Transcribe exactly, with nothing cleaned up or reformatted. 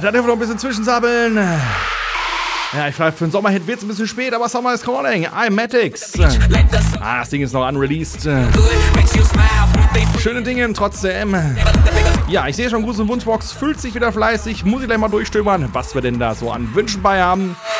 da dürfen wir noch ein bisschen zwischensabbeln. Ja, ich glaube, für den Sommerhit wird es ein bisschen spät, aber Summer is calling. iMatix. Ah, das Ding ist noch unreleased. Schöne Dinge trotzdem. Ja, ich sehe schon, Gruß und Wunschbox füllt sich wieder fleißig. Muss ich gleich mal durchstöbern, was wir denn da so an Wünschen bei haben.